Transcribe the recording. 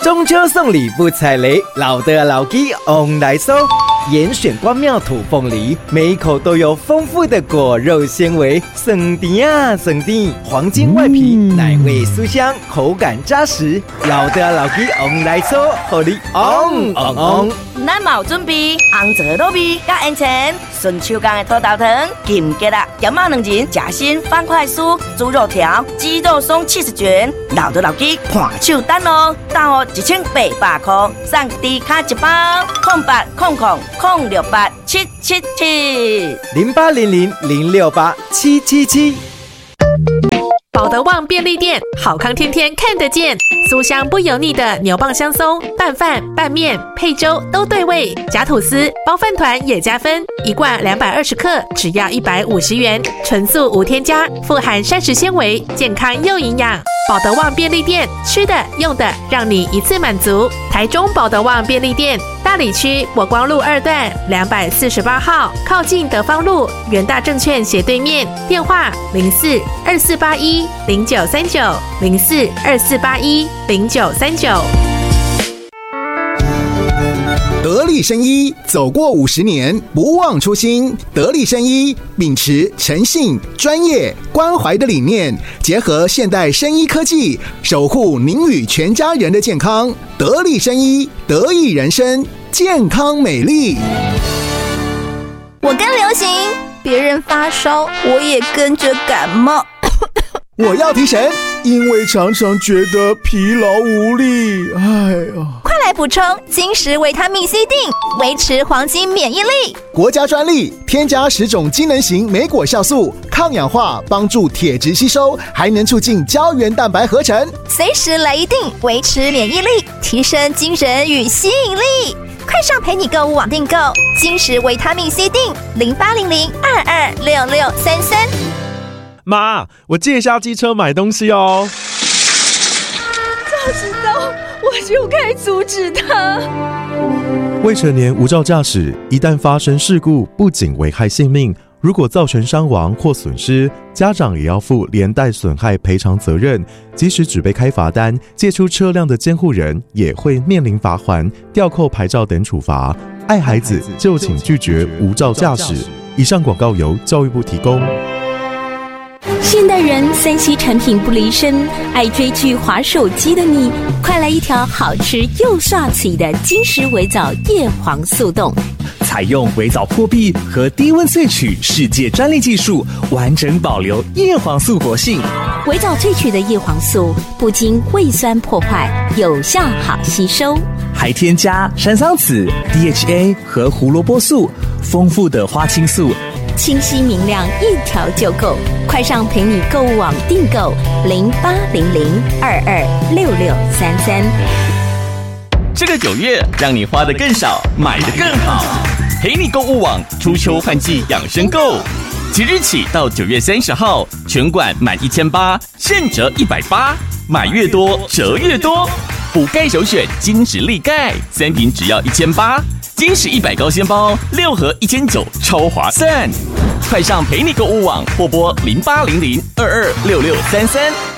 中秋送礼不踩雷，老的老鸡 on 来收。严选光妙土凤梨，每一口都有丰富的果肉纤维，酸甜啊酸甜，黄金外皮，奶味酥香，口感扎实。老的老鸡 on 来收，互你 on。 咱嘛有准备红枣糯米甲烟肠，顺手工的土豆糖、金桔啊，咸肉2仁，夹心方块酥、猪肉条、鸡肉松70卷，老的老鸡看手单哦，大号1800块，送低卡一包，0800-06777，0800-068-777。 保德旺便利店，好康天天看得见，酥香不油腻的牛蒡香松，拌饭、拌面、配粥都对味，夹吐司、包饭团也加分，一罐220克，只要150元，纯素无添加，富含膳食纤维，健康又营养。保德旺便利店，吃的用的让你一次满足。台中保德旺便利店，大里区国光路2段248号，靠近德芳路元大证券斜对面，电话04-2481-0939，04-2481-0939。 得力生医走过50年，不忘初心。得力生医秉持诚信、专业、关怀的理念，结合现代生医科技，守护您与全家人的健康。得力生医，得益人生，健康美丽。 我跟流行，别人发烧，我也跟着感冒。 我要提神，因为常常觉得疲劳无力。 快来补充金石维他命 C 锭，维持黄金免疫力。 国家专利，添加10种机能型莓果酵素，抗氧化，帮助铁质吸收，还能促进胶原蛋白合成。 随时来一锭，维持免疫力，提升精神与吸引力。快上陪你购物网订购金石维他命 C 锭，0800-226633。 妈，我借一下机车买东西哦。 早知道我就该阻止他。 未成年无照驾驶，一旦发生事故，不仅危害性命，如果造成伤亡或损失，家长也要负连带损害赔偿责任。即使只被开罚单，借出车辆的监护人也会面临罚锾、吊扣牌照等处罚。爱孩子就请拒绝无照驾驶。以上广告由教育部提供。 现代人3C 产品不离身，爱追剧滑手机的你，快来一条好吃又刷嘴的金石微藻叶黄素冻。 采用微藻破壁和低温萃取世界专利技术，完整保留叶黄素活性。 微藻萃取的叶黄素不经胃酸破坏，有效好吸收， 还添加山桑子、DHA 和胡萝卜素，丰富的花青素， 清晰明亮，一条就够。快上陪你购物网订购0800-226633。 这个9月，让你花得更少，买得更好。陪你购物网初秋换季养生购，即日起到9月30号，全馆满1800现折180，买越多折越多。补钙首选金石力钙，3瓶只要1800，金石100高纤包6盒1900，超划算。快上陪你购物网或拨0800-226633。